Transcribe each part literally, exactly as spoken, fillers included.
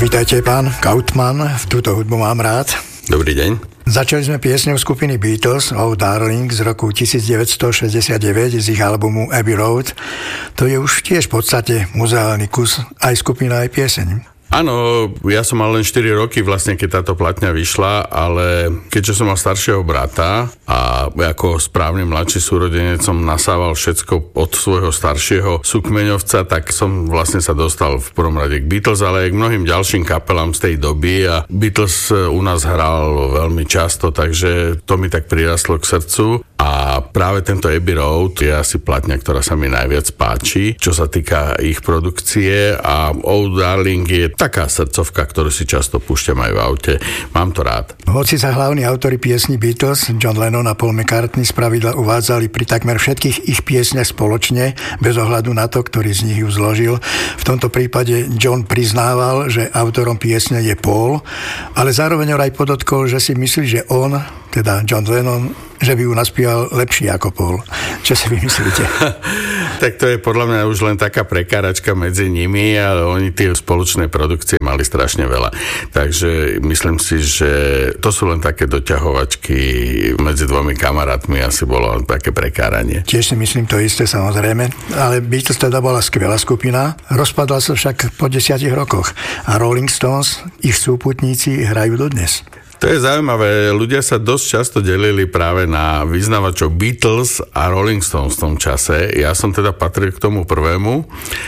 Vítajte, pán Kautmann, v túto hudbu mám rád. Dobrý deň. Začali sme piesňou skupiny Beatles Oh Darling z roku devätnásťstošesťdesiatdeväť z ich albumu Abbey Road. To je už tiež v podstate muzeálny kus, aj skupina, aj pieseň. Áno, ja som mal len štyri roky vlastne, keď táto platňa vyšla, ale keďže som mal staršieho brata a ako správny mladší súrodenec som nasával všetko od svojho staršieho súkmeňovca, tak som vlastne sa dostal v prvom rade k Beatles, ale aj k mnohým ďalším kapelám z tej doby a Beatles u nás hral veľmi často, takže to mi tak prirastlo k srdcu. A práve tento Abbey Road je asi platňa, ktorá sa mi najviac páči, čo sa týka ich produkcie, a Oh Darling je taká srdcovka, ktorú si často púšťam aj v aute. Mám to rád. Hoci sa hlavní autori piesní Beatles, John Lennon a Paul McCartney, spravidla uvádzali pri takmer všetkých ich piesniach spoločne, bez ohľadu na to, ktorý z nich ju zložil. V tomto prípade John priznával, že autorom piesne je Paul, ale zároveň aj podotkol, že si myslí, že on, teda John Lennon, že by ju naspieval lepšie ako Paul. Čo si vymyslíte? Tak to je podľa mňa už len taká prekáračka medzi nimi, ale oni tie spoločné produkcie mali strašne veľa. Takže myslím si, že to sú len také doťahovačky medzi dvomi kamarátmi, asi bolo také prekáranie. Tiež si myslím to isté, samozrejme, ale Beatles teda bola skvelá skupina, rozpadla sa však po desiatich rokoch a Rolling Stones, ich súputníci, hrajú dodnes. To je zaujímavé, ľudia sa dosť často delili práve na vyznavačov Beatles a Rolling Stones v tom čase. Ja som teda patril k tomu prvému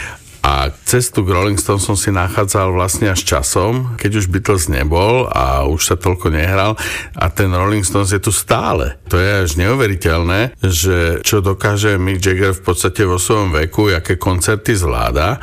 a cestu k Rolling Stones som si nachádzal vlastne až časom, keď už Beatles nebol a už sa toľko nehral, a ten Rolling Stones je tu stále. To je až neuveriteľné, že čo dokáže Mick Jagger v podstate vo svojom veku, aké koncerty zvláda.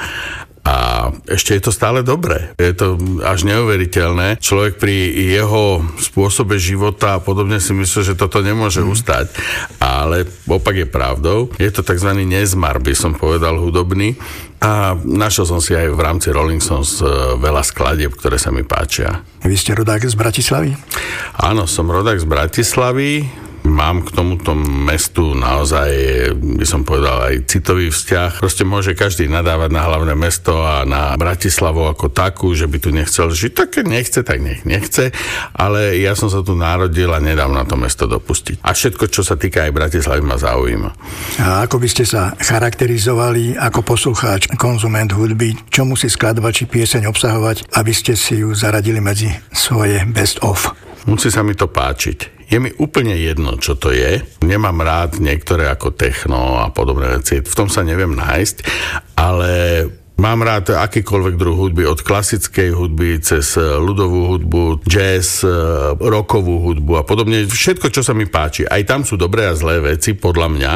A ešte je to stále dobré. Je to až neuveriteľné. Človek pri jeho spôsobe života a podobne si myslí, že toto nemôže mm. ustať. Ale opak je pravdou. Je to tzv. Nezmar, by som povedal, hudobný. A našiel som si aj v rámci Rolling Stones veľa skladieb, ktoré sa mi páčia. Vy ste rodák z Bratislavy? Áno, som rodák z Bratislavy. Mám k tomuto mestu naozaj, by som povedal, aj citový vzťah. Proste môže každý nadávať na hlavné mesto a na Bratislavu ako takú, že by tu nechcel žiť. Tak keď nechce, tak nech nechce. Ale ja som sa tu narodil a nedám na to mesto dopustiť. A všetko, čo sa týka aj Bratislavy, ma zaujíma. A ako by ste sa charakterizovali ako poslucháč, konzument hudby? Čo musí skladba či pieseň obsahovať, aby ste si ju zaradili medzi svoje best of? Musí sa mi to páčiť. Je mi úplne jedno, čo to je. Nemám rád niektoré ako techno a podobné veci. V tom sa neviem nájsť, ale mám rád akýkoľvek druh hudby, od klasickej hudby cez ľudovú hudbu, jazz, rockovú hudbu a podobne. Všetko, čo sa mi páči. Aj tam sú dobré a zlé veci, podľa mňa,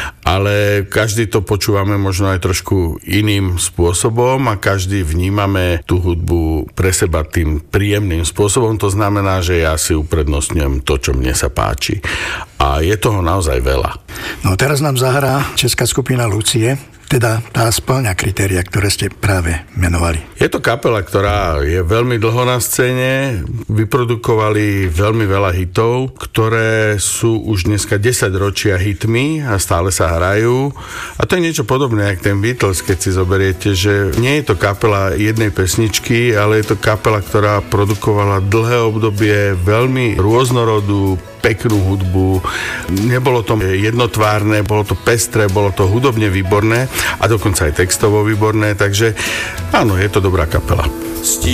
ale každý to počúvame možno aj trošku iným spôsobom a každý vnímame tú hudbu pre seba tým príjemným spôsobom. To znamená, že ja si uprednostňujem to, čo mne sa páči. A je toho naozaj veľa. No teraz nám zahrá česká skupina Lucie. Teda tá spĺňa kritéria, ktoré ste práve menovali. Je to kapela, ktorá je veľmi dlho na scéne, vyprodukovali veľmi veľa hitov, ktoré sú už dneska desaťročia hitmi a stále sa hrajú. A to je niečo podobné, jak ten Beatles, keď si zoberiete, že nie je to kapela jednej pesničky, ale je to kapela, ktorá produkovala dlhé obdobie veľmi rôznorodú, peknú hudbu. Nebolo to jednotvárne, bolo to pestré, bolo to hudobne výborné a dokonca aj textovo výborné, takže áno, je to dobrá kapela.